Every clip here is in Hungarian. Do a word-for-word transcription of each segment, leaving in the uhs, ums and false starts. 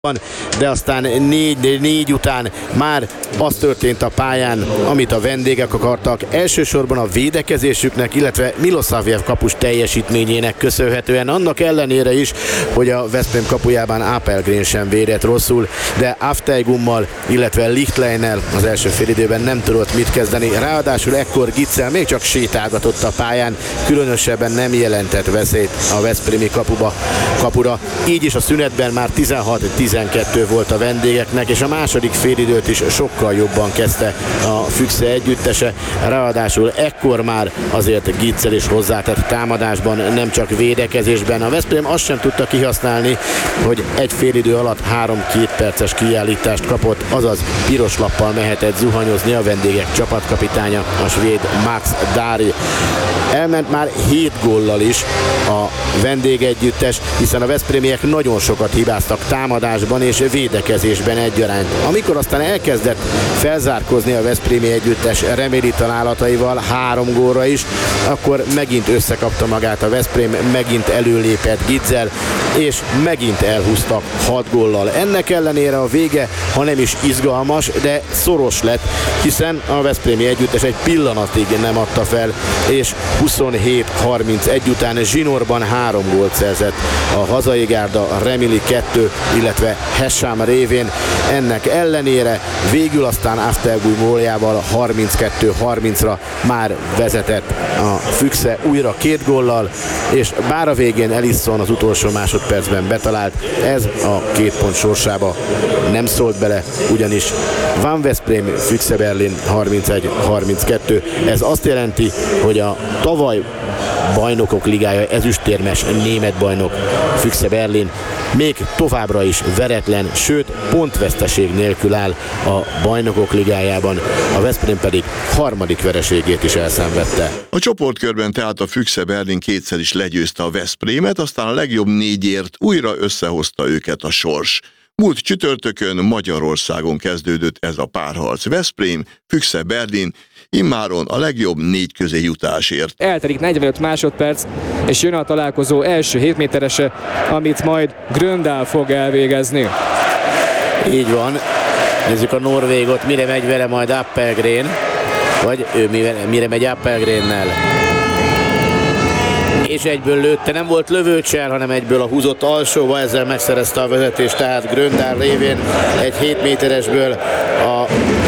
de aztán négy, négy után már az történt a pályán, amit a vendégek akartak, elsősorban a védekezésüknek, illetve Milosavljev kapus teljesítményének köszönhetően, annak ellenére is, hogy a Veszprém kapujában Apelgren sem védett rosszul, de Afteigummal, illetve Lichtleinnel az első félidőben nem tudott mit kezdeni, ráadásul ekkor Gitzel még csak sétálgatott a pályán, különösebben nem jelentett veszélyt a veszprémi kapuba, kapura, így is a szünetben már tizenhat tizenkettő volt a vendégeknek, és a második félidőt is sokkal jobban kezdte a Füchse együttese, ráadásul ekkor már azért Gitzel is hozzátett támadásban, nem csak védekezésben. A Veszprém azt sem tudta kihasználni, hogy egy félidő alatt három két perces kiállítást kapott, azaz piros lappal mehetett zuhanyozni a vendégek csapatkapitánya, a svéd Max Dári. Elment már hét góllal is a vendégegyüttes, hiszen a veszprémiek nagyon sokat hibáztak támadásban és védekezésben egyaránt. Amikor aztán elkezdett felzárkózni a veszprémi együttes reméli találataival három gólra is, akkor megint összekapta magát a Veszprém, megint előlépett Gitzel, és megint elhúztak hat góllal. Ennek ellenére a vége, ha nem is izgalmas, de szoros lett, hiszen a veszprémi együttes egy pillanatig nem adta fel, és huszonhét harmincegy után zsinórban három gólt szerzett a hazai gárda, a Remili kettő, illetve Hesham révén. Ennek ellenére végül aztán Aftergui góljával harminckettő harmincra már vezetett a Füchse újra két góllal, és bár a végén Ellison az utolsó másodpercben betalált, ez a két pont sorsába nem szólt bele, ugyanis Van Veszprém Füchse Berlin harmincegy harminckettő. Ez azt jelenti, hogy a tavaly bajnokok ligája ezüstérmes német bajnok Füchse Berlin még továbbra is veretlen, sőt pontveszteség nélkül áll a bajnokok ligájában, a Veszprém pedig harmadik vereségét is elszenvedte. A csoportkörben tehát a Füchse Berlin kétszer is legyőzte a Veszprémet, aztán a legjobb négyért újra összehozta őket a sors. Múlt csütörtökön Magyarországon kezdődött ez a párharc. Veszprém, Füchse Berlin, immáron a legjobb négy közé jutásért. Eltelik negyvenöt másodperc, és jön a találkozó első hét méterese, amit majd Gröndal fog elvégezni. Így van. Nézzük a norvégot, mire megy vele majd Apelgren, vagy ő mire, mire megy Apelgrennel. És egyből lőtte, nem volt lövőcsel, hanem egyből a húzott alsóba, ezzel megszerezte a vezetést, tehát Gröndal révén egy hét méteresből a,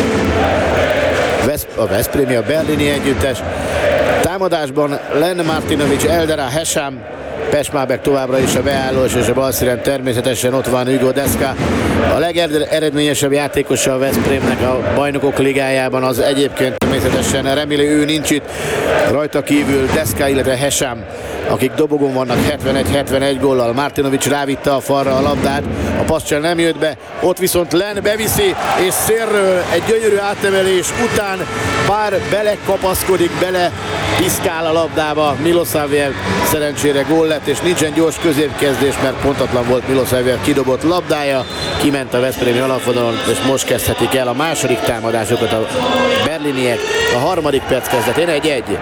Vesz, a Veszprémi, a berlini együttes. Támadásban Len Martinovic, Eldera, Hesham, Peshmerga továbbra is a beállós, és a balszíren természetesen ott van Hugo Deska. A legeredményesebb játékosa a Veszprémnek a bajnokok ligájában az egyébként természetesen Remili, ő nincs itt, rajta kívül Deska, illetve Hesham, akik dobogon vannak hetvenegy hetvenegy góllal. Martinovic rávitte a falra a labdát, a passzcsel nem jött be, ott viszont Len beviszi, és szélről egy gyönyörű átemelés után bár belekapaszkodik, bele piszkál a labdába Milosavljev, szerencsére gól lett, és nincsen gyors középkezdés, mert pontatlan volt Milosavljev kidobott labdája, kiment a veszprémi alapvonalon, és most kezdhetik el a második támadásokat a berliniek. A harmadik perc kezdetén egy-egy.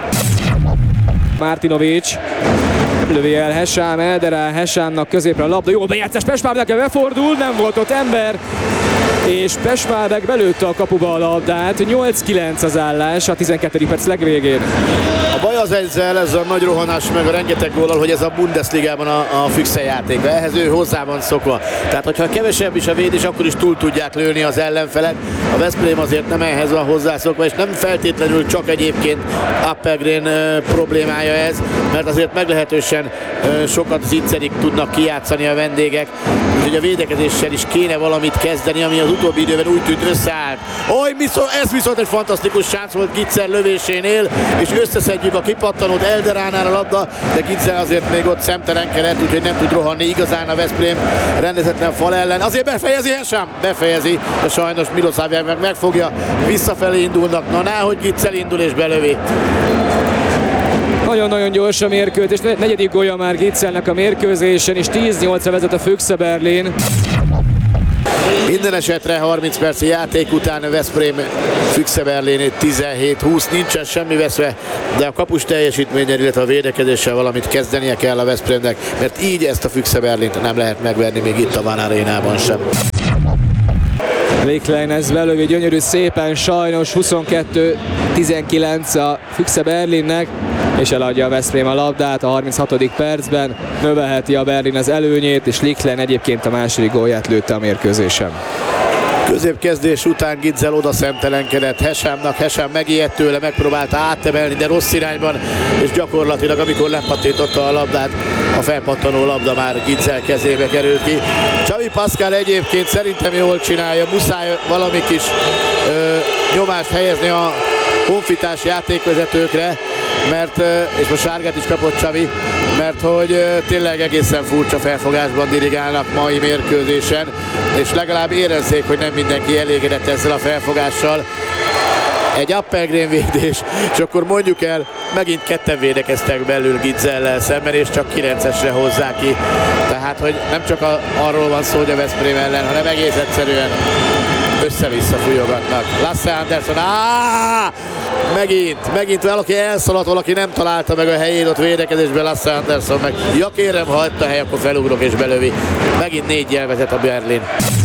Martinovic lövi el Hesham, Eldera, Heshamnak középre a labda, jó bejátszás, Peshmerga befordul, nem volt ott ember, és Peshmerga belőtte a kapuba a labdát, nyolc kilenc az állás a tizenkettedik perc legvégén. A baj az ezzel, ez a nagy rohanás meg a rengeteg góllal, hogy ez a Bundesligában a, a Füchse játékban, ehhez ő hozzá van szokva. Tehát, hogyha kevesebb is a védés, akkor is túl tudják lőni az ellenfelet. A Veszprém azért nem ehhez van hozzászokva, és nem feltétlenül csak egyébként Apelgren uh, problémája ez, mert azért meglehetősen uh, sokat zicserik tudnak kijátszani a vendégek, úgyhogy a védekezéssel is kéne valamit kezdeni, ami az utóbbi időben úgy tűnt összeállt. Oly, ez viszont egy fantasztikus sánc volt Gitzel lövésénél, és összeszedjük a kipattanót Elderánál a labda, de Gitzel azért még ott szemtelenkedett, úgyhogy nem tud rohanni igazán a Veszprém rendezetlen fal ellen. Azért befejezi Hesham? Befejezi, de sajnos Milosavljev meg megfogja, visszafelé indulnak, na náhogy Gitzel indul és belövi. Nagyon-nagyon gyors a mérkőzés, negyedik gólja már Gitzelnek a mérkőzésen, és tíz nyolcra vezet a Füchse Berlin. Itt Minden esetre harminc perci játék után Veszprém Füchse Berlin tizenhét húsz, nincsen semmi veszve, de a kapus teljesítményen, illetve a védekezéssel valamit kezdenie kell a Veszprémnek, mert így ezt a Füchse Berlint nem lehet megverni még itt a Van Arénában sem. Lichtlein ez belövi gyönyörű szépen, sajnos huszonkettő tizenkilenc a Füchse Berlinnek, és eladja a Veszprém a labdát a harminchatodik percben, növelheti a Berlin az előnyét, és Lichtlein egyébként a második gólját lőtte a mérkőzésen. Középkezdés után Gitzel oda szemtelenkedett Hesámnak, Hesám megijedt tőle, megpróbálta áttemelni, de rossz irányban, és gyakorlatilag amikor lepattintotta a labdát, a felpattanó labda már Gitzel kezébe került ki. Xavi Pascal egyébként szerintem jól csinálja, muszáj valami kis ö, nyomást helyezni a honfitárs játékvezetőkre, mert, és most sárgát is kapott Xavi, mert hogy tényleg egészen furcsa felfogásban dirigálnak mai mérkőzésen, és legalább érezzék, hogy nem mindenki elégedett ezzel a felfogással. Egy Appelgren védés, és akkor mondjuk el, megint ketten védekeztek belül Gitzellel szemben, és csak kilencesre hozzá ki. Tehát, hogy nem csak a, arról van szó, hogy a Veszprém ellen, hanem egész egyszerűen össze-vissza fújogatnak. Lasse Andersson, áááá! Megint, megint valaki elszaladt, valaki nem találta meg a helyét ott védekezésben, Lasse Andersson meg. Ja kérem, ha itt a hely, akkor felugrok és belövi. Megint négyjel vezet a Berlin.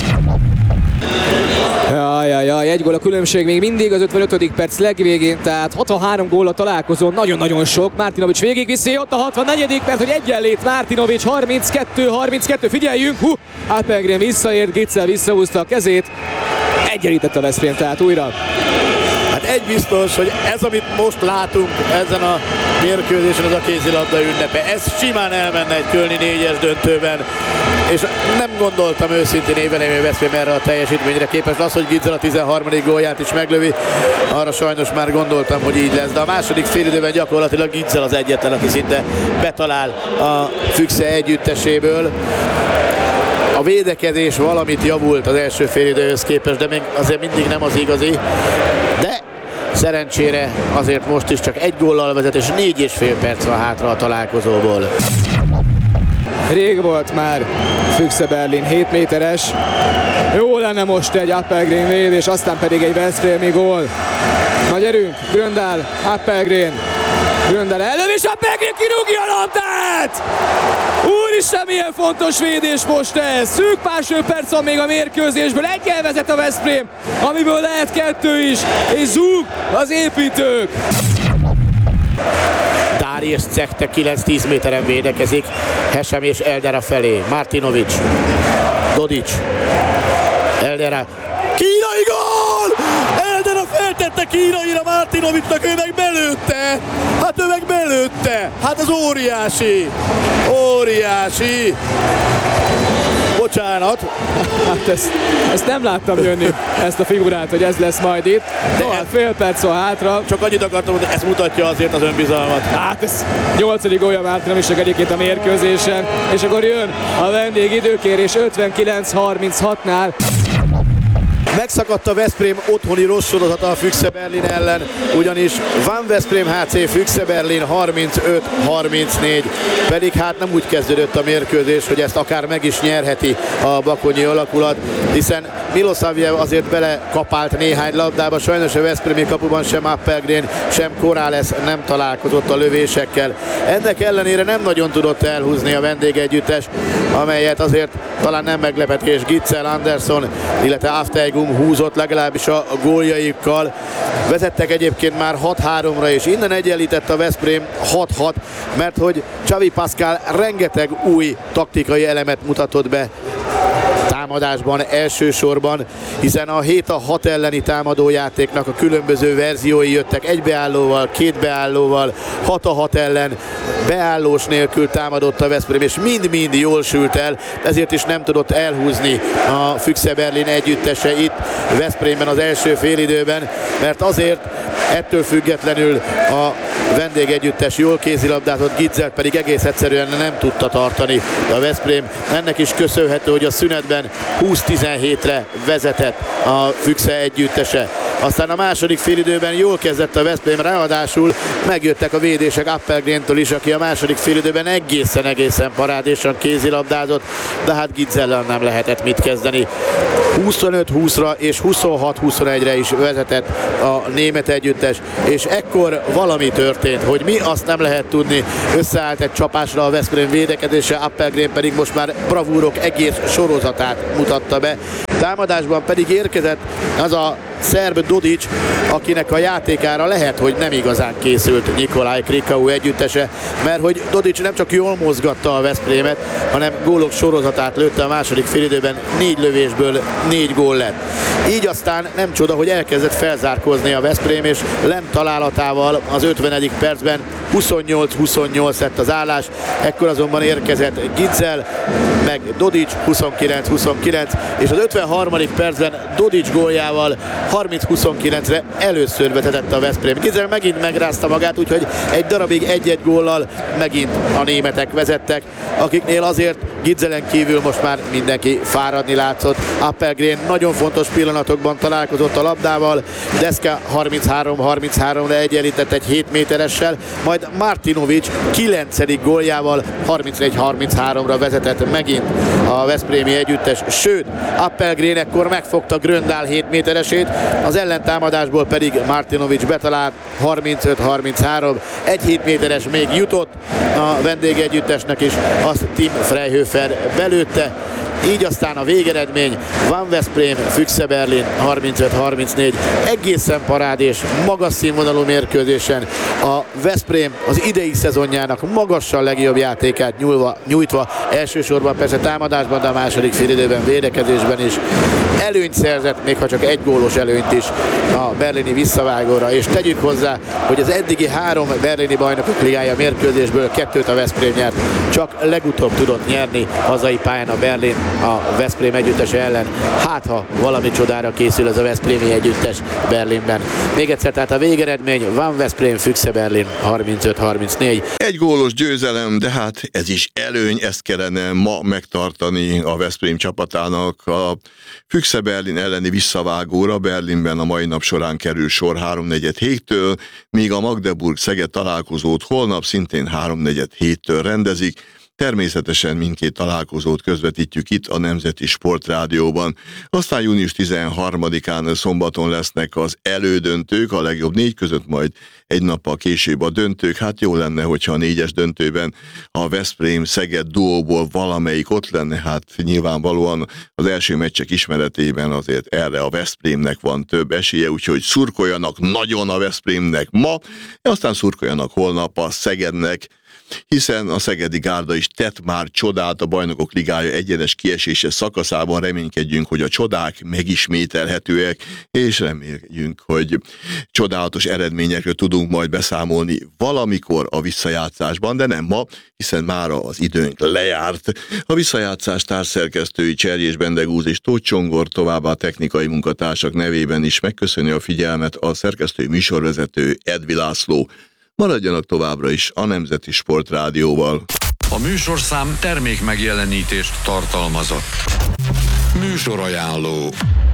Jajjajjaj, egy gól a különbség még mindig az ötvenötödik perc legvégén, tehát hatvanhárom gól a találkozón, nagyon-nagyon sok. Martinovic végig viszi, ott a hatvannegyedik perc, hogy egyenlét Martinovic, harminckettő harminckettő, figyeljünk, hú, Appelgren visszaért, Gitzel visszahúzta a kezét, egyenlített a Veszprém, tehát újra. Hát egy biztos, hogy ez, amit most látunk ezen a mérkőzésen, az a kézilabda ünnepe. Ez simán elmenne egy kölni négyes döntőben, és nem gondoltam őszintén évelemű Veszprém erre a teljesítményre képest. Az, hogy Gitzel a tizenharmadik gólját is meglövi, arra sajnos már gondoltam, hogy így lesz, de a második félidőben gyakorlatilag Gitzel az egyetlen, aki szinte betalál a Füchse együtteséből. A védekezés valamit javult az első félidőhöz képest, de még azért mindig nem az igazi. De szerencsére azért most is csak egy góllal vezet, és négy és fél perc van hátra a találkozóból. Rég volt már Füchse Berlin hét méteres. Jó lenne most egy Appelgren védés, aztán pedig egy Veszprémi gól. Nagy erőnk, Gröndal, Appelgren. Gröndal előbb, és Appelgren kirúgja a labdát! Úristen, milyen fontos védés most ez! Szűk másfél perc van még a mérkőzésből, egyel vezet a Veszprém, amiből lehet kettő is, és zúg az építők! Dári és Cekte kilenc-tíz méteren védekezik, Hesem és Eldera felé, Martinovic, Dodic, Eldera, kínai gól! Eldera feltette kínaira Martinovicnak, ő meg belőtte! Hát ő meg belőtte! Hát az óriási! Óriási! Bocsánat! Hát ezt, ezt nem láttam jönni, ezt a figurát, hogy ez lesz majd itt. De no, hát fél perc van hátra. Csak annyit akartam, hogy ez mutatja azért az önbizalmat. Hát ez nyolcadik gólja Martinovic egyébként a mérkőzésen, és akkor jön a vendég időkérés ötvenkilenc harminchatnál. Megszakadt a Veszprém otthoni rossz sorozata a Füchse Berlin ellen, ugyanis Van Veszprém há cé Füchse Berlin harmincöt harmincnégy, pedig hát nem úgy kezdődött a mérkőzés, hogy ezt akár meg is nyerheti a bakonyi alakulat, hiszen Milosavljev azért belekapált néhány labdába, sajnos a veszprémi kapuban sem Appelgren, sem Corrales nem találkozott a lövésekkel. Ennek ellenére nem nagyon tudott elhúzni a vendégegyüttes, amelyet azért talán nem meglepetés Gitzel, Andersson, illetve Afteigum húzott legalábbis a góljaikkal. Vezettek egyébként már hat háromra, és innen egyenlített a Veszprém hat hat, mert hogy Xavi Pascal rengeteg új taktikai elemet mutatott be támadásban elsősorban, hiszen a hét a hat elleni támadójátéknak a különböző verziói jöttek, egy beállóval, két beállóval, hat a hat ellen beállós nélkül támadott a Veszprém, és mind-mind jól sült el, ezért is nem tudott elhúzni a Füchse Berlin együttese itt Veszprémben az első félidőben, mert azért ettől függetlenül a vendégegyüttes jól kézilabdázott, Gidzelt pedig egész egyszerűen nem tudta tartani. De a Veszprém ennek is köszönhető, hogy a szünetben húsz tizenhétre vezetett a Füchse együttese. Aztán a második félidőben jól kezdett a Veszprém, ráadásul megjöttek a védések Appelgréntől is, aki a második félidőben egészen-egészen parádésan kézilabdázott, de hát Gidzellel nem lehetett mit kezdeni. huszonöt húszra és huszonhat huszonegyre is vezetett a német együttes, és ekkor valami történt, hogy mi azt nem lehet tudni. Összeállt egy csapásra a Veszprém védekezése, Appelgrén pedig most már bravúrok egész sorozatát mutatta be. Támadásban pedig érkezett az a szerb Dodic, akinek a játékára lehet, hogy nem igazán készült Nikolaj Krikau együttese, mert hogy Dodic nem csak jól mozgatta a Veszprémet, hanem gólok sorozatát lőtte a második félidőben, négy lövésből négy gól lett. Így aztán nem csoda, hogy elkezdett felzárkózni a Veszprém, és lent találatával az ötvenedik percben huszonnyolc huszonnyolc lett az állás, ekkor azonban érkezett Gidzel, meg Dodic huszonkilenc huszonkilenc, és az ötvenharmadik percben Dodic góljával harminc huszonkilencre először vezetett a Veszprém. Gidzel megint megrázta magát, úgyhogy egy darabig egy-egy góllal megint a németek vezettek, akiknél azért Gidzelen kívül most már mindenki fáradni látszott. Appelgrén nagyon fontos pillanatokban találkozott a labdával, Deska harminchárom harminchárom-ra egyenlített egy hét méteressel, majd Martinovic kilencedik góljával harmincnégy harminchárom-ra vezetett megint a veszprémi együttes, sőt, Appelgrén ekkor megfogta Gröndál hét méteresét, az ellentámadásból pedig Martinovic betalált harmincöt harminchárom, egy hét méteres még jutott a vendégegyüttesnek is, azt Tim Freihöfer belőtte. Így aztán a végeredmény Van Veszprém, Füchse Berlin harmincöt harmincnégy, egészen parádés, magas színvonalú mérkőzésen a Veszprém az idei szezonjának magasan legjobb játékát nyúlva, nyújtva, elsősorban persze támadásban, de a második félidőben védekezésben is előnyt szerzett, még ha csak egy gólos előnyt is a berlini visszavágóra, és tegyük hozzá, hogy az eddigi három berlini bajnokok ligája mérkőzésből kettőt a Veszprém nyert, csak legutóbb tudott nyerni hazai pályán a Berlin a Veszprém együttese ellen. Hát ha valami csodára készül ez a veszprémi együttes Berlinben. Még egyszer, tehát a végeredmény Van Veszprém, Füchse Berlin harmincöt harmincnégy. Egy gólos győzelem, de hát ez is előny, ezt kellene ma megtartani a Veszprém csapatának. A Füchse Berlin elleni visszavágóra Berlinben a mai nap során kerül sor háromnegyed héttől, míg a Magdeburg-Szeged találkozót holnap szintén háromnegyed héttől rendezik. Természetesen mindkét találkozót közvetítjük itt a Nemzeti Sportrádióban. Aztán június tizenharmadikán szombaton lesznek az elődöntők, a legjobb négy között, majd egy nappal később a döntők. Hát jó lenne, hogyha a négyes döntőben a Veszprém-Szeged duóból valamelyik ott lenne, hát nyilvánvalóan az első meccsek ismeretében azért erre a Veszprémnek van több esélye, úgyhogy szurkoljanak nagyon a Veszprémnek ma, aztán szurkoljanak holnap a Szegednek, hiszen a szegedi gárda is tett már csodát a Bajnokok Ligája egyenes kiesése szakaszában. Reménykedjünk, hogy a csodák megismételhetőek, és reméljünk, hogy csodálatos eredményekről tudunk majd beszámolni valamikor a visszajátszásban, de nem ma, hiszen mára az időnk lejárt. A visszajátszás társszerkesztői Cserjés Bendegúz és Tóth Csongor, továbbá a technikai munkatársak nevében is megköszöni a figyelmet a szerkesztői műsorvezető Edvi László. Maradjanak továbbra is a Nemzeti Sportrádióval. A műsorszám termék megjelenítést tartalmazott. Műsorajánló.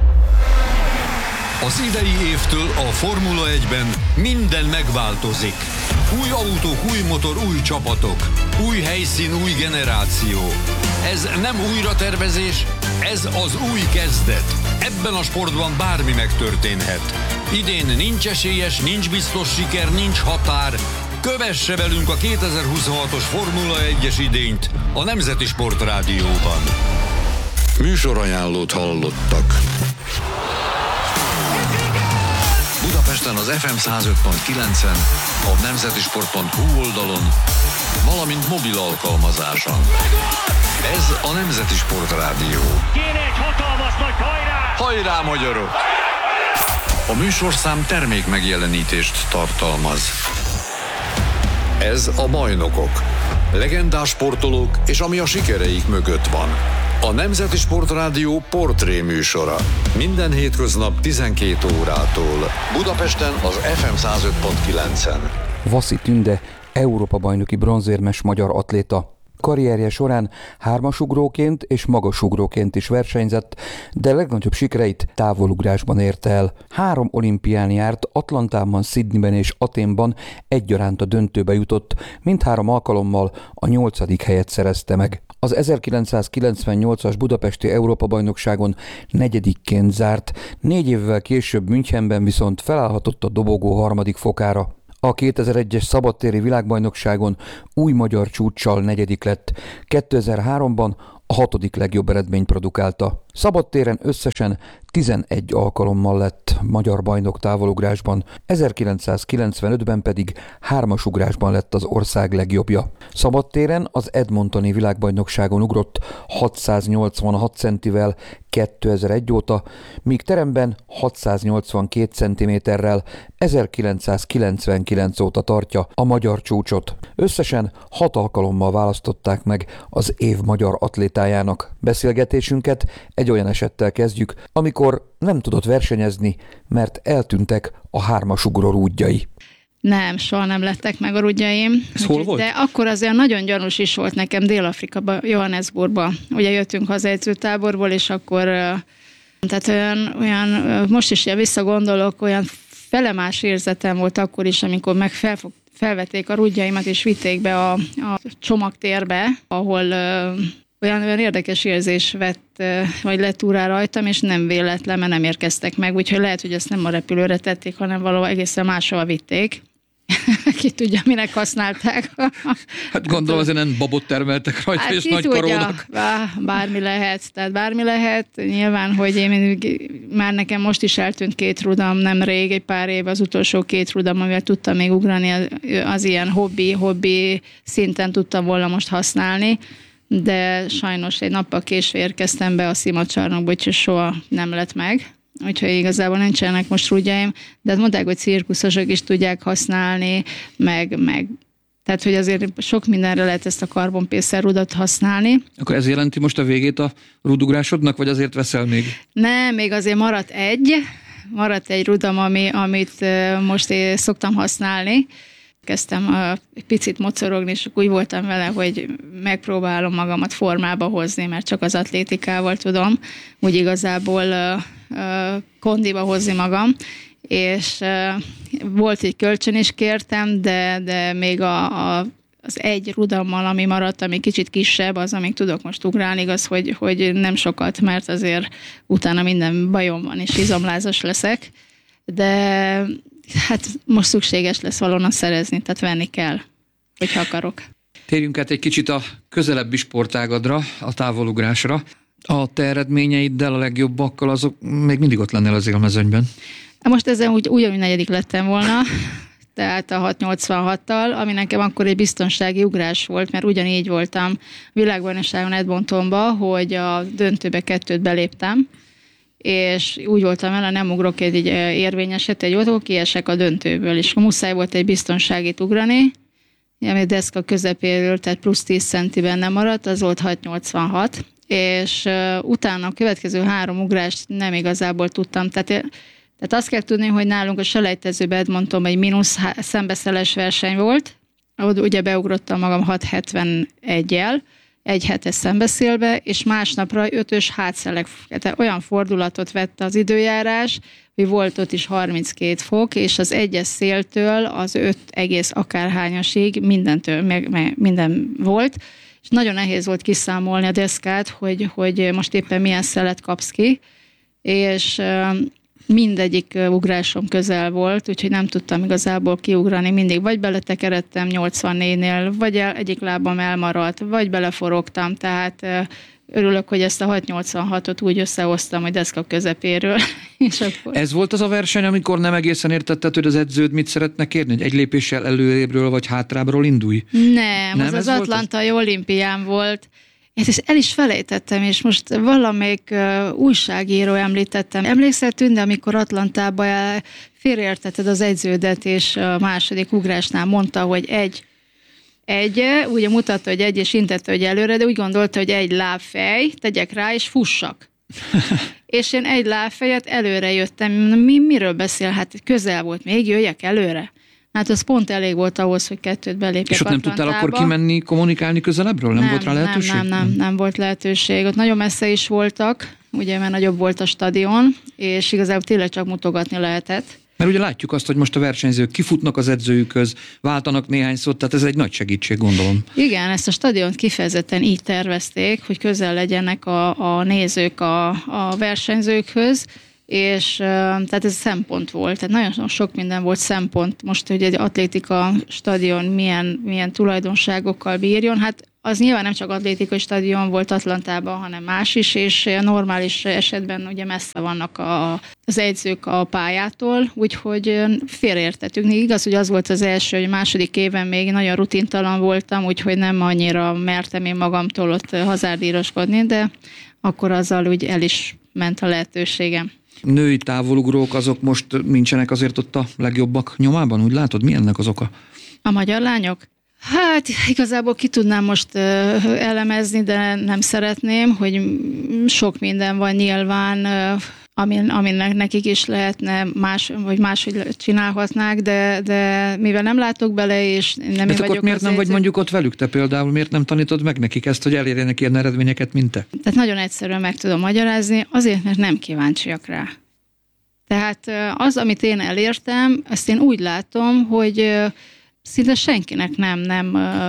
Az idei évtől a Formula egyben minden megváltozik. Új autók, új motor, új csapatok. Új helyszín, új generáció. Ez nem újratervezés, ez az új kezdet. Ebben a sportban bármi megtörténhet. Idén nincs esélyes, nincs biztos siker, nincs határ. Kövesse velünk a kétezer-huszonhatos Formula egyes idényt a Nemzeti Sportrádióban. Műsorajánlót hallottak. Budapesten az ef em száz öt pont kilencen, a nemzetisport pont hu oldalon, valamint mobil alkalmazáson. Ez a Nemzeti Sportrádió. Kéne egy hatalmas nagy hajrá! Hajrá, magyarok! A műsorszám termék megjelenítést tartalmaz. Ez a Bajnokok. Legendás sportolók és ami a sikereik mögött van. A Nemzeti Sportrádió portré műsora. Minden hétköznap tizenkét órától. Budapesten az ef em száz öt pont kilencen. Vaszi Tünde, Európa-bajnoki bronzérmes magyar atléta. Karrierje során hármasugróként és magasugróként is versenyzett, de legnagyobb sikereit távolugrásban érte el. Három olimpián járt, Atlantában, Sydneyben és Athénban egyaránt a döntőbe jutott, mindhárom alkalommal a nyolcadik helyet szerezte meg. Az ezerkilencszázkilencvennyolcas budapesti Európa-bajnokságon negyedikként zárt, négy évvel később Münchenben viszont felállhatott a dobogó harmadik fokára. A kétezer-egyes szabadtéri világbajnokságon új magyar csúccsal negyedik lett, kétezer-háromban a hatodik legjobb eredményt produkálta. Szabadtéren összesen tizenegy alkalommal lett magyar bajnok távolugrásban, ezerkilencszázkilencvenötben pedig hármasugrásban lett az ország legjobbja. Szabadtéren az edmontoni világbajnokságon ugrott hatszáznyolcvanhat centivel kétezer-egy óta, míg teremben hatszáznyolcvankét centiméterrel ezerkilencszázkilencvenkilenc óta tartja a magyar csúcsot. Összesen hat alkalommal választották meg az év magyar atlétájának. Beszélgetésünket egy olyan esettel kezdjük, amikor nem tudott versenyezni, mert eltűntek a hármasugró rúdjai. Nem, soha nem lettek meg a rúdjaim. Ez hol volt? De akkor azért nagyon gyanús is volt nekem Dél-Afrikában, Johannesburgban. Ugye jöttünk haza edzőtáborból, és akkor tehát olyan, olyan most is ilyen visszagondolok, olyan felemás érzetem volt akkor is, amikor meg felfog, felvették a rúdjaimat, és vitték be a, a csomagtérbe, ahol Olyan, olyan érdekes érzés vett, vagy lett úrá rajtam, és nem véletlen, mert nem érkeztek meg, úgyhogy lehet, hogy ezt nem a repülőre tették, hanem valahol egészen máshova vitték. Ki tudja, minek használták. Hát gondolom, azért nem babot termeltek rajta, hát és nagy tudja, karónak. Bármi lehet, tehát bármi lehet. Nyilván, hogy én már nekem most is eltűnt két rudam, nem rég, egy pár év az utolsó két rudam, amivel tudtam még ugrani, az, az ilyen hobbi, hobbi szinten tudtam volna most használni. De sajnos egy nappal késve érkeztem be a szimacsarnokba, úgyhogy soha nem lett meg. Úgyhogy igazából nincsenek most rúdjaim, de hát mondták, hogy cirkuszosok is tudják használni, meg, meg tehát, hogy azért sok mindenre lehet ezt a karbonpészer rudat használni. Akkor ez jelenti most a végét a rúdugrásodnak, vagy azért veszel még? Nem, még azért maradt egy, maradt egy rudam, ami, amit most én szoktam használni. Kezdtem egy picit mocorogni, és úgy voltam vele, hogy megpróbálom magamat formába hozni, mert csak az atlétikával tudom úgy igazából uh, uh, kondiba hozni magam, és uh, volt egy kölcsön is kértem, de, de még a, a, az egy rudammal, ami maradt, ami kicsit kisebb, az, amíg tudok most ugrálni, igaz, hogy, hogy nem sokat, mert azért utána minden bajom van, és izomlázas leszek, de hát most szükséges lesz valóban szerezni, tehát venni kell, hogyha akarok. Térjünk át egy kicsit a közelebbi sportágadra, a távolugrásra. A te eredményeiddel, a legjobbakkal azok még mindig ott lennél az élmezőnyben. Most ezen úgy ugyanúgy negyedik lettem volna, tehát a hatszáznyolcvanhattal, ami nekem akkor egy biztonsági ugrás volt, mert ugyanígy voltam világbajnokságon Edmontonban, hogy a döntőbe kettőt beléptem, és úgy voltam vele, nem ugrok egy, egy érvényeset, egy ott kiesek a döntőből, és muszáj volt egy biztonságit ugrani, ami deszka közepéről, tehát plusz tíz centiben nem maradt, az volt hatszáznyolcvanhat, és uh, utána a következő három ugrást nem igazából tudtam, tehát, tehát azt kell tudni, hogy nálunk a selejtezőben Edmontonban egy mínusz szembeszeles verseny volt, ott ugye beugrottam magam hatszázhetvenegyel, egy hetes szembeszélbe, és másnapra ötös hátszelek, tehát olyan fordulatot vette az időjárás, hogy volt ott is harminckét fok, és az egyes széltől az öt egész akárhányasig mindentől, meg, meg, minden volt, és nagyon nehéz volt kiszámolni a deszkát, hogy, hogy most éppen milyen szelet kapsz ki, és mindegyik ugrásom közel volt, úgyhogy nem tudtam igazából kiugrani, mindig vagy beletekeredtem nyolcvannégynél, vagy el, egyik lábam elmaradt, vagy beleforogtam, tehát örülök, hogy ezt a hatszáznyolcvanhatot úgy összehoztam, hogy deszka közepéről. És akkor... Ez volt az a verseny, amikor nem egészen értetted, hogy az edződ mit szeretne kérni, hogy egy lépéssel előrébről vagy hátrábról indulj? Nem, nem az az atlantai az... olimpián volt. Én ezt el is felejtettem, és most valamelyik uh, újságíró említettem. Emlékszel, Tünde, amikor Atlantában félreértetted az edződet, és a második ugrásnál mondta, hogy egy, egy, ugye mutatta, hogy egy, és intette, hogy előre, de úgy gondolta, hogy egy lábfej, tegyek rá, és fussak. És én egy lábfejet előre jöttem. Mi, miről beszél? Hát közel volt, még jöjjek előre. Hát az pont elég volt ahhoz, hogy kettőt belépjek És ott nem tudtál Atlantába. akkor kimenni, kommunikálni közelebbről? Nem, nem volt rá lehetőség? Nem, nem, nem, nem volt lehetőség. Ott nagyon messze is voltak, ugye, mert nagyobb volt a stadion, és igazából tényleg csak mutogatni lehetett. Mert ugye látjuk azt, hogy most a versenyzők kifutnak az edzőjükhöz, váltanak néhány szót, tehát ez egy nagy segítség, gondolom. Igen, ezt a stadiont kifejezetten így tervezték, hogy közel legyenek a, a nézők a, a versenyzőkhöz, és tehát ez szempont volt, tehát nagyon sok minden volt szempont. Most, hogy egy atlétika stadion milyen, milyen tulajdonságokkal bírjon, hát az nyilván nem csak atlétikai stadion volt Atlantában, hanem más is, és normális esetben ugye messze vannak a, az edzők a pályától, úgyhogy félreértettük. Igaz, hogy az volt az első, hogy második éven még nagyon rutintalan voltam, úgyhogy nem annyira mertem én magamtól ott hazárdíroskodni, de akkor azzal úgy el is ment a lehetőségem. Női távolugrók azok most nincsenek azért ott a legjobbak nyomában? Úgy látod, mi ennek az oka? A magyar lányok? Hát igazából ki tudnám most uh, elemezni, de nem szeretném, hogy sok minden van nyilván, uh, amin, aminek nekik is lehetne más, vagy máshogy csinálhatnák, de, de mivel nem látok bele, és nem de én akkor vagyok miért az nem vagy edző, mondjuk ott velük te például? Miért nem tanítod meg nekik ezt, hogy elérjenek ilyen eredményeket, mint te? Tehát nagyon egyszerűen meg tudom magyarázni, azért, mert nem kíváncsiak rá. Tehát az, amit én elértem, azt én úgy látom, hogy szinte senkinek nem, nem,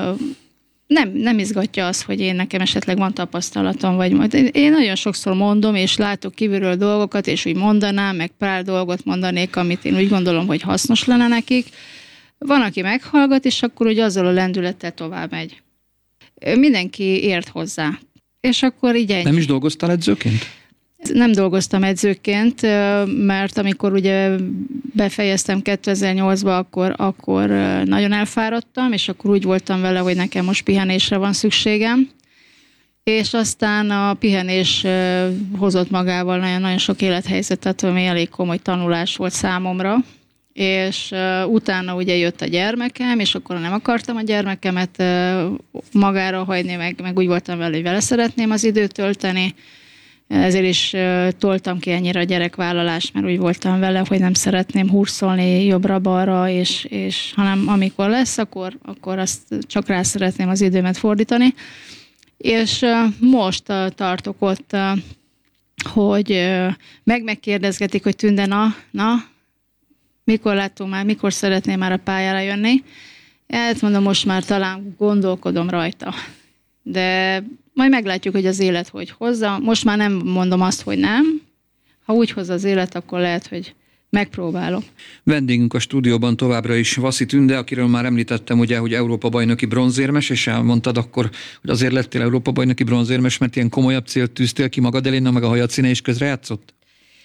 nem, nem izgatja az, hogy én nekem esetleg van tapasztalatom, vagy majd. Én nagyon sokszor mondom, és látok kívülről dolgokat, és úgy mondanám, meg pár dolgot mondanék, amit én úgy gondolom, hogy hasznos lenne nekik. Van, aki meghallgat, és akkor úgy azzal a lendülettel tovább megy. Mindenki ért hozzá. És akkor így ennyi. Nem is dolgoztál edzőként? Nem dolgoztam edzőként, mert amikor ugye befejeztem kétezer-nyolcban, akkor, akkor nagyon elfáradtam, és akkor úgy voltam vele, hogy nekem most pihenésre van szükségem. És aztán a pihenés hozott magával nagyon-nagyon sok élethelyzetet, ami elég komoly tanulás volt számomra. És utána ugye jött a gyermekem, és akkor nem akartam a gyermekemet magára hagyni, meg, meg úgy voltam vele, hogy vele szeretném az időt tölteni. Ezért is uh, toltam ki ennyire a gyerekvállalást, mert úgy voltam vele, hogy nem szeretném hurcolni jobbra-balra, és, és hanem amikor lesz, akkor, akkor azt csak rá szeretném az időmet fordítani. És uh, most uh, tartok ott, uh, hogy uh, meg-megkérdezgetik, hogy Tünde, na, na, mikor látunk már, mikor szeretném már a pályára jönni. Hát mondom, most már talán gondolkodom rajta. De majd meglátjuk, hogy az élet hogy hozza. Most már nem mondom azt, hogy nem. Ha úgy hozza az élet, akkor lehet, hogy megpróbálom. Vendégünk a stúdióban továbbra is Vaszi Tünde, akiről már említettem, ugye, hogy Európa-bajnoki bronzérmes, és elmondtad akkor, hogy azért lettél Európa-bajnoki bronzérmes, mert ilyen komolyabb célt tűztél ki magad elé, meg a hajad színe is közrejátszott?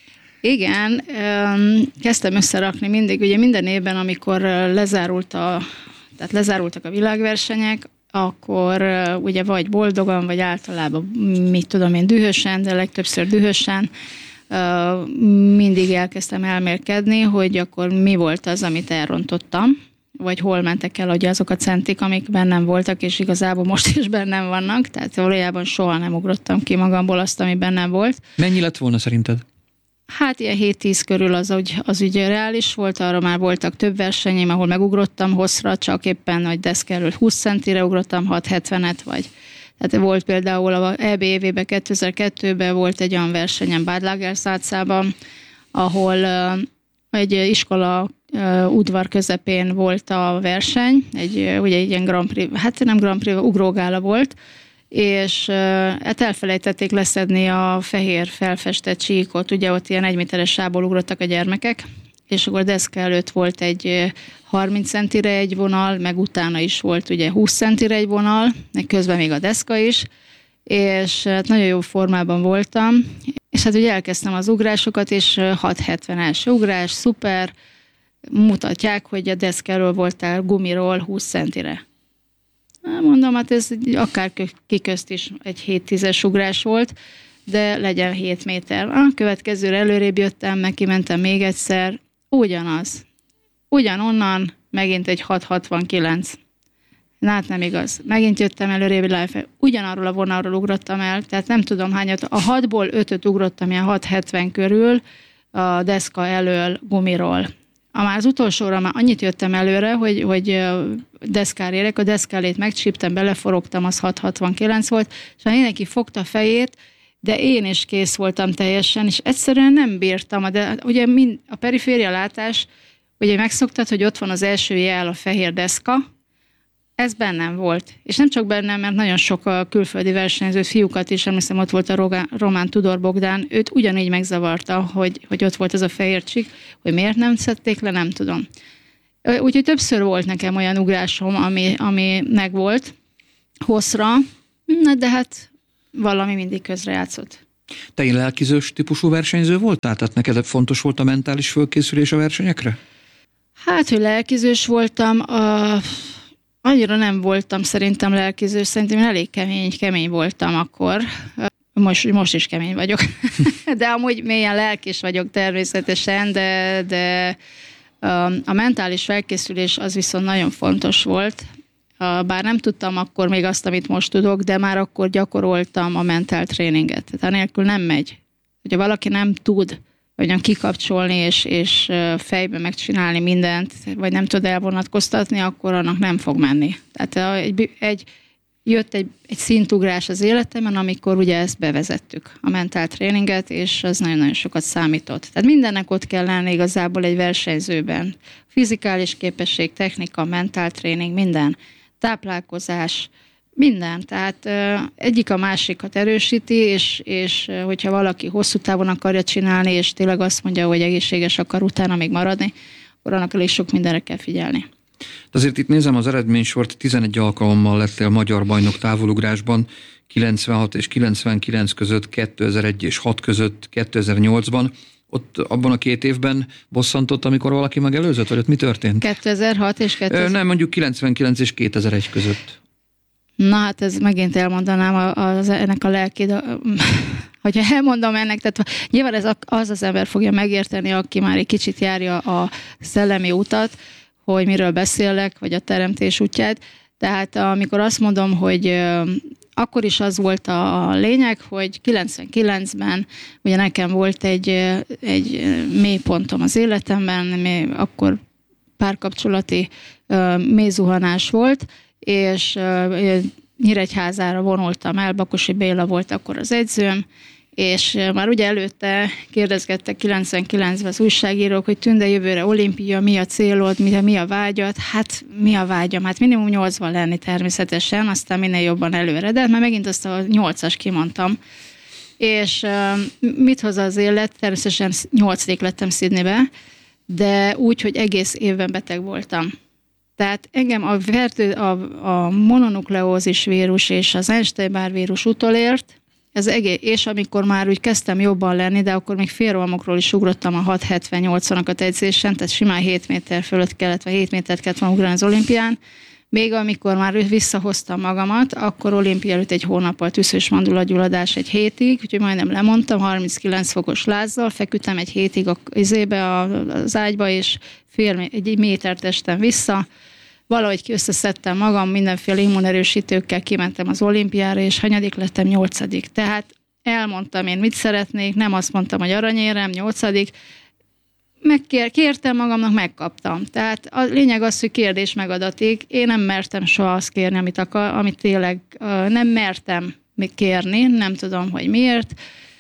Igen, kezdtem összerakni mindig, ugye minden évben, amikor lezárult a, tehát lezárultak a világversenyek, akkor uh, ugye vagy boldogan, vagy általában, mit tudom én, dühösen, de legtöbbször dühösen, uh, mindig elkezdtem elmélkedni, hogy akkor mi volt az, amit elrontottam, vagy hol mentek el ugye azok a centik, amik bennem voltak, és igazából most is bennem vannak, tehát valójában soha nem ugrottam ki magamból azt, ami bennem volt. Mennyi lett volna szerinted? Hát ilyen hét-tíz körül az, az ugye reális volt, arra már voltak több versenyém, ahol megugrottam hosszra, csak éppen, hogy deszka előtt húsz centire ugrottam, hat hetvenet vagy. Tehát volt például a é bé évében kétezer-kettőben volt egy olyan versenyem Bad Lagerszárcában, ahol uh, egy iskola uh, udvar közepén volt a verseny, egy, uh, ugye egy ilyen Grand Prix, hát nem Grand Prix, ugrógála volt, és uh, hát elfelejtették leszedni a fehér felfestett csíkot, ugye ott ilyen egy méteres sávból ugrottak a gyermekek, és akkor deszka előtt volt egy harminc centire egy vonal, meg utána is volt ugye húsz centire egy vonal, meg közben még a deszka is, és hát nagyon jó formában voltam, és hát ugye elkezdtem az ugrásokat, és hat hetven első ugrás, szuper, mutatják, hogy a deszkáról voltál gumiról húsz centire. Mondom, hát ez akár kiközt is egy hét tízes ugrás volt, de legyen hét méter. A következőre előrébb jöttem, meg kimentem még egyszer, ugyanaz. Ugyanonnan megint egy hat hatvankilenc. Na, hát nem igaz. Megint jöttem előrébb, live, ugyanarról a vonalról ugrottam el, tehát nem tudom hányat. A hatból ötöt ugrottam ilyen hat hetven körül a deszka elől gumiról. A már az utolsóra már annyit jöttem előre, hogy, hogy deszkára érek, a deszkálét megcsíptem, beleforogtam, az hat hatvankilenc volt, és ha mindenki fogta a fejét, de én is kész voltam teljesen, és egyszerűen nem bírtam. De ugye mind, a periféria látás, ugye megszoktad, hogy ott van az első jel, a fehér deszka, ez bennem volt. És nem csak bennem, mert nagyon sok a külföldi versenyző fiúkat is, emlékszem, ott volt a Rogán, Román Tudor Bogdán, őt ugyanígy megzavarta, hogy, hogy ott volt ez a fehér csík, hogy miért nem szedték le, nem tudom. Úgyhogy többször volt nekem olyan ugrásom, ami, ami megvolt hosszra, na de hát valami mindig közrejátszott. Te én lelkizős típusú versenyző voltál? Tehát neked fontos volt a mentális fölkészülés a versenyekre? Hát, hogy lelkizős voltam, uh, annyira nem voltam szerintem lelkizős, szerintem én elég kemény, kemény voltam akkor. Most, most is kemény vagyok. De amúgy mélyen lelkis vagyok természetesen, de, de a mentális felkészülés az viszont nagyon fontos volt. Bár nem tudtam akkor még azt, amit most tudok, de már akkor gyakoroltam a mental tréninget. Tehát anélkül nem megy. Hogyha valaki nem tud hogyan kikapcsolni és, és fejbe megcsinálni mindent, vagy nem tud elvonatkoztatni, akkor annak nem fog menni. Tehát egy, egy, jött egy, egy szintugrás az életemben, amikor ugye ezt bevezettük, a mental tréninget, és az nagyon-nagyon sokat számított. Tehát mindennek ott kell lenni igazából egy versenyzőben. Fizikális képesség, technika, mental tréning, minden. Táplálkozás, minden. Tehát uh, egyik a másikat erősíti, és, és uh, hogyha valaki hosszú távon akarja csinálni, és tényleg azt mondja, hogy egészséges akar utána még maradni, akkor annak elég sok mindenre kell figyelni. De azért itt nézem az eredménysort, tizenegy alkalommal lettél magyar bajnok távolugrásban, kilencvenhat és kilencvenkilenc között, kétezer-egy és hat között, kétezer-nyolcban. Ott abban a két évben bosszantott, amikor valaki megelőzött, vagy ott mi történt? kétezer-hat és kétezer... Nem, mondjuk kilencvenkilenc és kétezer-egy között. Na hát ez megint elmondanám az, ennek a lelki... Hogyha elmondom ennek, tehát nyilván ez az az ember fogja megérteni, aki már egy kicsit járja a szellemi utat, hogy miről beszélek, vagy a teremtés útját. Tehát amikor azt mondom, hogy akkor is az volt a lényeg, hogy kilencvenkilencben ugye nekem volt egy, egy mélypontom az életemben, akkor párkapcsolati mélyzuhanás volt, és Nyíregyházára vonultam el, Bakosi Béla volt akkor az edzőm, és már ugye előtte kérdezgettek kilencvenkilencben az újságírók, hogy Tünde, jövőre olimpia, mi a célod, mi, mi a vágyad? Hát mi a vágyam? Hát minimum nyolcban lenni természetesen, aztán minél jobban előre, de már megint azt a nyolcas kimondtam. És uh, mit hoz az élet? Természetesen nyolcadik lettem Sydneybe, de úgy, hogy egész évben beteg voltam. Tehát engem a, fertő, a, a mononukleózis vírus és az Epstein-Barr vírus utolért, ez egész, és amikor már úgy kezdtem jobban lenni, de akkor még félrohamokról is ugrottam a hat hetven-nyolcvanakat edzésen, tehát simán hét méter fölött kellett, vagy hét métert kellett volna ugrani az olimpián. Még amikor már visszahoztam magamat, akkor olimpia előtt egy hónappal tüszős mandulagyulladás egy hétig, úgyhogy majdnem lemondtam, harminckilenc fokos lázzal, feküdtem egy hétig a, izébe, az ágyba, és fél, egy métert estem vissza. Valahogy összeszedtem magam, mindenféle immunerősítőkkel kimentem az olimpiára, és hanyadik lettem, nyolcadik. Tehát elmondtam én, mit szeretnék, nem azt mondtam, hogy aranyérem, nyolcadik. Megkértem magamnak, megkaptam. Tehát a lényeg az, hogy kérdés megadatik. Én nem mertem soha azt kérni, amit, akar, amit tényleg nem mertem még kérni, nem tudom, hogy miért.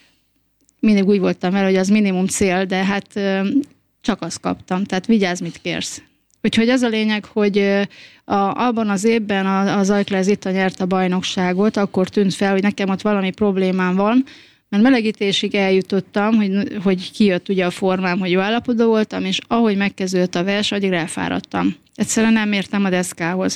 Mindig úgy voltam vele, hogy az minimum cél, de hát csak azt kaptam. Tehát vigyázz, mit kérsz. Úgyhogy az a lényeg, hogy a, abban az évben az Ajkler Zita nyert a bajnokságot, akkor tűnt fel, hogy nekem ott valami problémám van, mert melegítésig eljutottam, hogy, hogy kijött ugye a formám, hogy jó állapotban voltam, és ahogy megkezdődött a vers, addig elfáradtam. Egyszerűen nem értem a deszkához.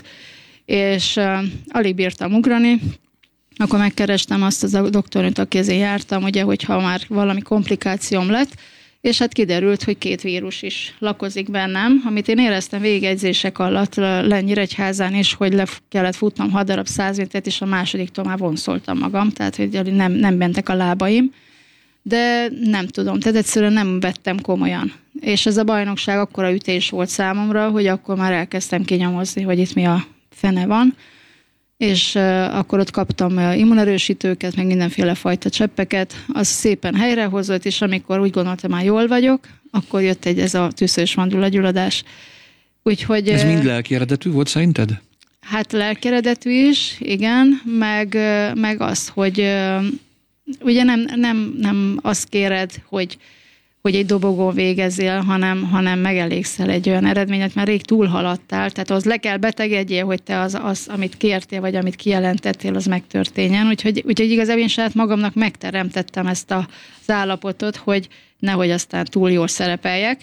És uh, alig bírtam ugrani, akkor megkerestem azt az a doktornőt, akihez én jártam, ugye, hogyha már valami komplikációm lett, és hát kiderült, hogy két vírus is lakozik bennem, amit én éreztem végigegyzések alatt Nyíregyházán is, hogy le kellett futnom hat darab száz métert, és a másodiktól már vonszoltam magam, tehát hogy nem, nem bentek a lábaim, de nem tudom, tehát egyszerűen nem vettem komolyan. És ez a bajnokság akkora ütés volt számomra, hogy akkor már elkezdtem kinyomozni, hogy itt mi a fene van, és akkor ott kaptam immunerősítőket, meg mindenféle fajta cseppeket, az szépen helyrehozott, és amikor úgy gondoltam, már jól vagyok, akkor jött egy ez a tüszős mandulagyulladás. Úgyhogy... Ez mind lelki eredetű volt szerinted? Hát lelki eredetű is, igen, meg, meg az, hogy ugye nem, nem, nem azt kéred, hogy hogy egy dobogón végezzél, hanem, hanem megelégszel egy olyan eredményet, mert rég túlhaladtál, tehát az le kell betegedjél, hogy te az, az, amit kértél, vagy amit kijelentettél, az megtörténjen. Úgyhogy, úgyhogy igazából én saját magamnak megteremtettem ezt a, az állapotot, hogy nehogy aztán túl jól szerepeljek,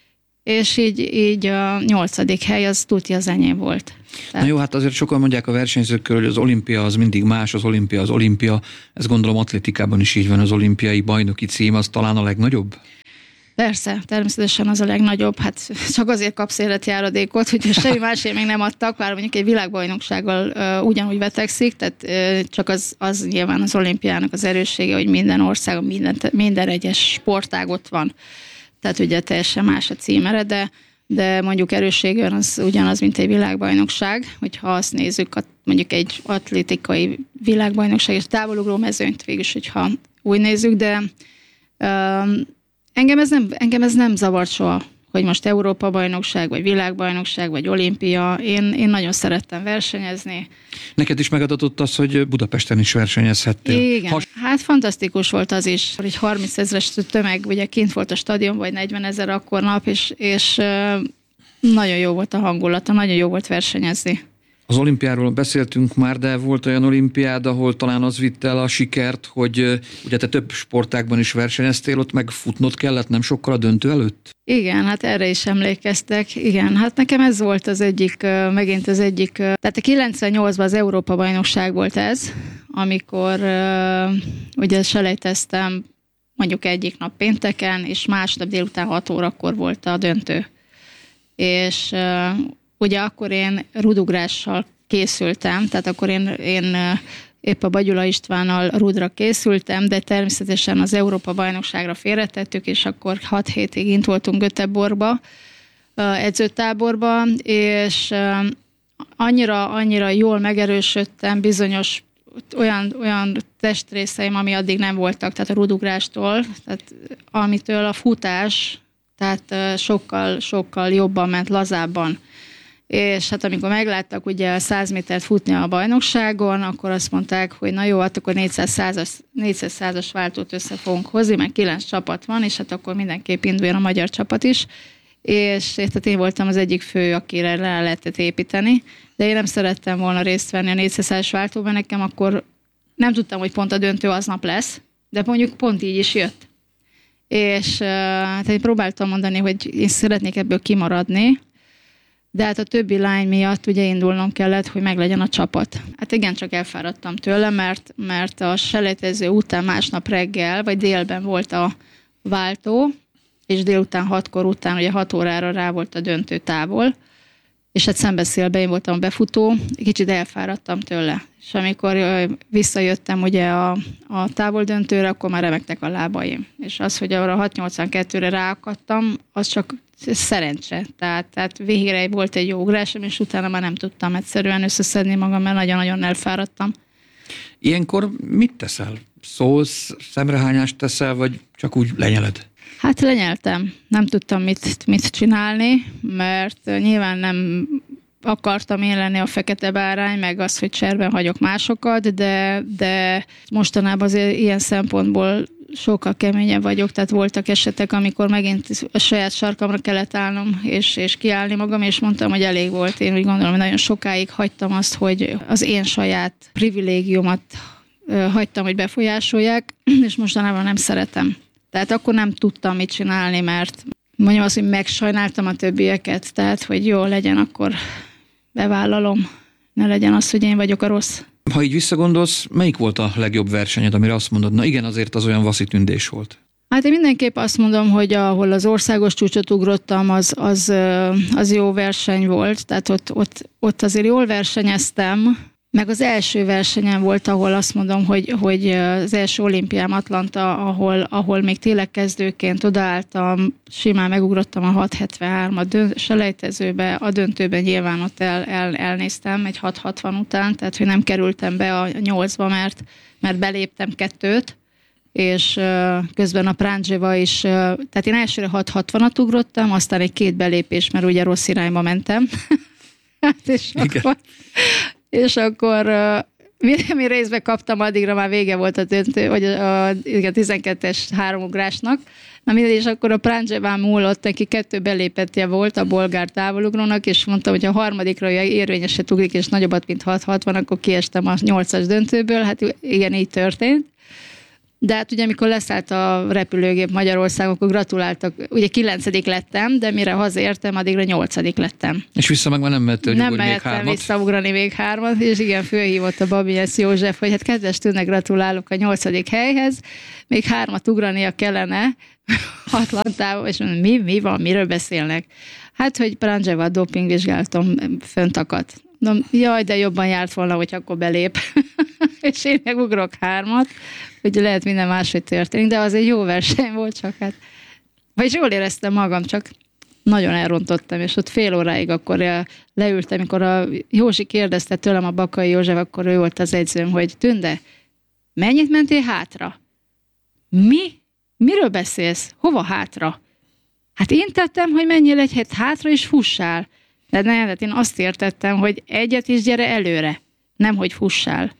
és így, így a nyolcadik hely az tuti az enyém volt. Tehát... Na jó, hát azért sokan mondják a versenyzőkről, hogy az olimpia az mindig más, az olimpia az olimpia. Ez gondolom atlétikában is így van, az olimpiai bajnoki cím az talán a legnagyobb? Persze, természetesen az a legnagyobb, hát csak azért kapsz életjáradékot, hogy semmi másért még nem adtak, bár mondjuk egy világbajnoksággal uh, ugyanúgy vetekszik, tehát uh, csak az, az nyilván az olimpiának az erőssége, hogy minden országon, minden, minden egyes sportág ott van. Tehát ugye teljesen más a címere, de, de mondjuk erősségben az ugyanaz, mint egy világbajnokság, hogyha azt nézzük, mondjuk egy atlétikai világbajnokság, és távolugró mezőnyt végülis, hogyha úgy nézzük, de uh, Engem ez, nem, engem ez nem zavart soha, hogy most Európa-bajnokság, vagy világbajnokság, vagy olimpia. Én, én nagyon szerettem versenyezni. Neked is megadatott az, hogy Budapesten is versenyezhettél. Igen, Has... hát fantasztikus volt az is. Egy harminc ezres tömeg, ugye kint volt a stadion, vagy negyven ezer akkor nap, és, és nagyon jó volt a hangulata, nagyon jó volt versenyezni. Az olimpiáról beszéltünk már, de volt olyan olimpiád, ahol talán az vitt el a sikert, hogy ugye te több sportágban is versenyeztél, ott meg futnod kellett nem sokkal a döntő előtt? Igen, hát erre is emlékeztek. Igen, hát nekem ez volt az egyik, megint az egyik, tehát a kilencvennyolcban az Európa-bajnokság volt ez, amikor ugye selejteztem mondjuk egyik nap pénteken, és másnap délután hat órakor volt a döntő. És ugye akkor én rudugrással készültem, tehát akkor én, én épp a Bagyula Istvánnal rudra készültem, de természetesen az Európa-bajnokságra félretettük, és akkor hat hétig kint voltunk Göteborgba, edzőtáborba, és annyira, annyira jól megerősödtem bizonyos olyan, olyan testrészeim, ami addig nem voltak, tehát a rudugrástól, tehát amitől a futás, tehát sokkal, sokkal jobban ment, lazábban. És hát amikor megláttak ugye a száz métert futni a bajnokságon, akkor azt mondták, hogy na jó, hát akkor négyszázas váltót össze fogunk hozni, mert kilenc csapat van, és hát akkor mindenképp induljon a magyar csapat is. És tehát én voltam az egyik fő, akire le lehetett építeni, de én nem szerettem volna részt venni a négyszázas váltóban, nekem akkor nem tudtam, hogy pont a döntő aznap lesz, de mondjuk pont így is jött. És tehát én próbáltam mondani, hogy én szeretnék ebből kimaradni, de hát a többi lány miatt ugye indulnom kellett, hogy meglegyen a csapat. Hát igen, csak elfáradtam tőle, mert, mert a selejtező után másnap reggel, vagy délben volt a váltó, és délután hatkor után, ugye hat órára rá volt a döntő távol, és hát szembeszélbe én voltam a befutó, kicsit elfáradtam tőle. És amikor visszajöttem ugye a, a távoldöntőre, akkor már remegtek a lábaim. És az, hogy arra hat nyolcvankettőre ráakadtam, az csak szerencse. Tehát, tehát végre volt egy jó ugrásom, és utána már nem tudtam egyszerűen összeszedni magam, mert nagyon-nagyon elfáradtam. Ilyenkor mit teszel? Szólsz, szemrehányást teszel, vagy csak úgy lenyeled? Hát lenyeltem. Nem tudtam mit, mit csinálni, mert nyilván nem akartam én lenni a fekete bárány, meg az, hogy cserben hagyok másokat, de, de mostanában azért ilyen szempontból sokkal keményebb vagyok, tehát voltak esetek, amikor megint a saját sarkamra kellett állnom, és, és kiállni magam, és mondtam, hogy elég volt. Én úgy gondolom, hogy nagyon sokáig hagytam azt, hogy az én saját privilégiumat hagytam, hogy befolyásolják, és mostanában nem szeretem. Tehát akkor nem tudtam mit csinálni, mert mondjam azt, hogy megsajnáltam a többieket, tehát hogy jó legyen, akkor bevállalom, ne legyen az, hogy én vagyok a rossz. Ha így visszagondolsz, melyik volt a legjobb versenyed, amire azt mondod, na igen, azért az olyan vaszitündés volt? Hát én mindenképp azt mondom, hogy ahol az országos csúcsot ugrottam, az, az, az jó verseny volt, tehát ott, ott, ott azért jól versenyeztem, Meg az első versenyen volt, ahol azt mondom, hogy, hogy az első olimpiám Atlanta, ahol, ahol még tényleg kezdőként odaálltam, simán megugrottam a hat hetvenhármat dönt, selejtezőbe, a döntőben nyilván ott el, el, elnéztem egy hat hatvan után, tehát hogy nem kerültem be a nyolcba, mert, mert beléptem kettőt, és közben a Prándzseva is, tehát én elsőre hat hatvanat ugrottam, aztán egy két belépés, mert ugye rossz irányba mentem. Hát és akkor, és akkor mi részbe kaptam, addigra már vége volt a döntő, vagy a, a tizenkettes háromugrásnak. Na mindegy, és akkor a Prándzseván múlott, neki kettő belépetje volt a bolgár távolugrónak, és mondtam, hogy a harmadikra érvényeset ugrik, és nagyobbat, mint hat hatvan, akkor kiestem a nyolcas döntőből. Hát igen, így történt. De hát ugye, amikor leszállt a repülőgép Magyarországon, akkor gratuláltak. Ugye kilencedik lettem, de mire hazaértem, addigra nyolcadik lettem. És vissza meg már nem mehettél, hogy Nem még hármat. mehettem visszaugrani még hármat, és igen, fölhívott a Babinesz József, hogy hát kedves Tünde, gratulálok a nyolcadik helyhez, még hármat ugrania kellene Atlantában, és mondom, mi, mi van, miről beszélnek? Hát, hogy Prándzseva dopingvizsgálaton fönt akadt. Mondom, jaj, de jobban járt volna, hogy akkor belép. És én megugrok hármat, hogy lehet minden máshogy történik, de az egy jó verseny volt, csak hát... Vagyis jól éreztem magam, csak nagyon elrontottam, és ott fél óráig akkor leültem, amikor a Józsi kérdezte tőlem, a Bakai József, akkor ő volt az edzőm, hogy Tünde, mennyit mentél hátra? Mi? Miről beszélsz? Hova hátra? Hát én tettem, hogy menjél egy hét hátra, és fussál. De nem, hát én azt értettem, hogy egyet is gyere előre, nem, hogy fussál.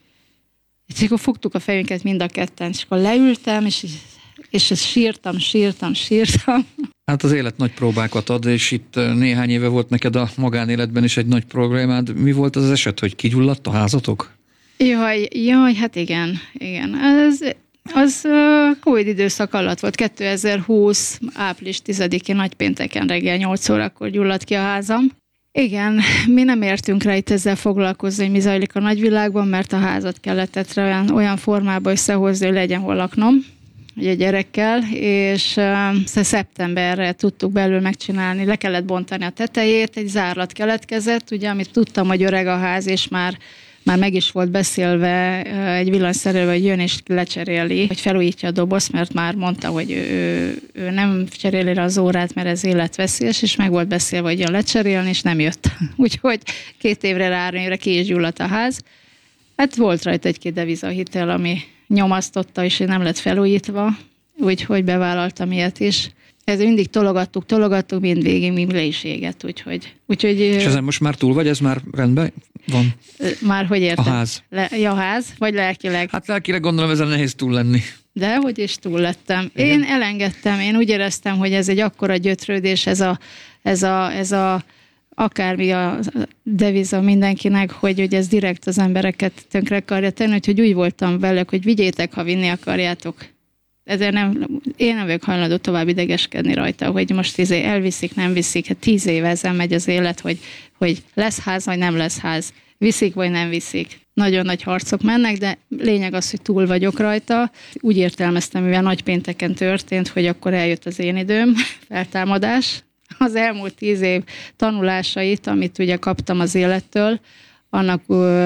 És akkor fogtuk a fejünket mind a ketten, és akkor leültem, és, és sírtam, sírtam, sírtam. Hát az élet nagy próbákat ad, és itt néhány éve volt neked a magánéletben is egy nagy problémád. Mi volt az eset, hogy kigyulladt a házatok? Jaj, jaj, hát igen, igen. Az, az uh, Covid időszak alatt volt, kétezer-húsz. április tizedikén nagypénteken reggel nyolc órakor gyulladt ki a házam. Igen, mi nem értünk rá itt ezzel foglalkozni, hogy mi zajlik a nagyvilágban, mert a házat kellett olyan, olyan formában összehozni, hogy legyen hol laknom, ugye a gyerekkel, és uh, szeptemberre tudtuk belül megcsinálni, le kellett bontani a tetejét, egy zárlat keletkezett, ugye, amit tudtam, hogy öreg a ház, és már Már meg is volt beszélve egy villanyszerelő, hogy jön és lecseréli, hogy felújítja a dobozt, mert már mondta, hogy ő, ő nem cseréli az órát, mert ez életveszélyes, és meg volt beszélve, hogy jön lecserélni, és nem jött. Úgyhogy két évre rá évre ki is gyulladt a ház. Hát volt rajta egy-két devizahitel, ami nyomasztotta, és nem lett felújítva, úgyhogy bevállaltam ilyet is. Ez mindig tologattuk, tologattuk, mindvégig még le is égett, úgyhogy... úgyhogy és ezen most már túl vagy, ez már rendben van? Már hogy érted? A ház. Le, ja, a ház, vagy lelkileg? Hát lelkileg gondolom, ezen nehéz túl lenni. De hogy is túl lettem. Igen. Én elengedtem, én úgy éreztem, hogy ez egy akkora gyötrődés, ez a, ez a, ez a akármi a deviza mindenkinek, hogy, hogy ez direkt az embereket tönkre akarja tenni, úgyhogy úgy voltam velük, hogy vigyétek, ha vinni akarjátok. Ezért nem, én nem vagyok hajlandó tovább idegeskedni rajta, hogy most izé elviszik, nem viszik, hát tíz éve ezen megy az élet, hogy, hogy lesz ház, vagy nem lesz ház. Viszik, vagy nem viszik. Nagyon nagy harcok mennek, de lényeg az, hogy túl vagyok rajta. Úgy értelmeztem, mivel nagypénteken történt, hogy akkor eljött az én időm, feltámadás. Az elmúlt tíz év tanulásait, amit ugye kaptam az élettől, annak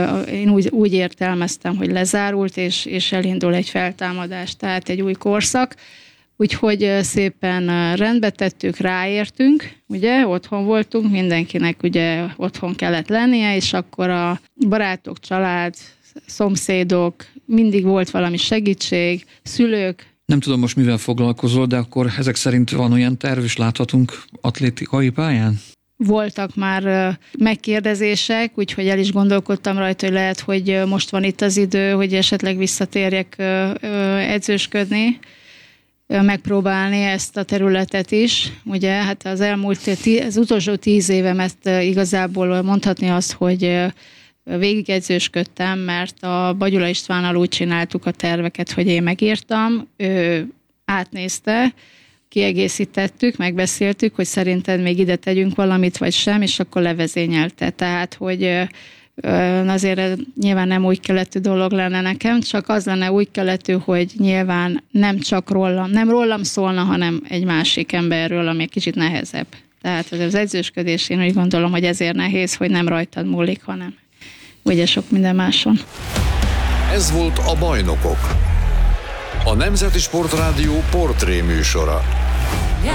én úgy, úgy értelmeztem, hogy lezárult, és, és elindul egy feltámadás, tehát egy új korszak. Úgyhogy szépen rendbe tettük, ráértünk, ugye, otthon voltunk, mindenkinek ugye otthon kellett lennie, és akkor a barátok, család, szomszédok, mindig volt valami segítség, szülők. Nem tudom most mivel foglalkozol, de akkor ezek szerint van olyan terv, és láthatunk atlétikai pályán? Voltak már megkérdezések, úgyhogy el is gondolkodtam rajta, hogy lehet, hogy most van itt az idő, hogy esetleg visszatérjek edzősködni, megpróbálni ezt a területet is. Ugye, hát az elmúlt, az utolsó tíz évemet igazából mondhatni azt, hogy végig edzősködtem, mert a Bagyula Istvánnal úgy csináltuk a terveket, hogy én megírtam, ő átnézte, kiegészítettük, megbeszéltük, hogy szerinted még ide tegyünk valamit, vagy sem, és akkor levezényelte. Tehát, hogy azért nyilván nem új keletű dolog lenne nekem, csak az lenne új keletű, hogy nyilván nem csak rólam, nem rólam szólna, hanem egy másik emberről, ami egy kicsit nehezebb. Tehát az edzősködés, én úgy gondolom, hogy ezért nehéz, hogy nem rajtad múlik, hanem ugye sok minden máson. Ez volt a Bajnokok, a Nemzeti Sportrádió portré műsora.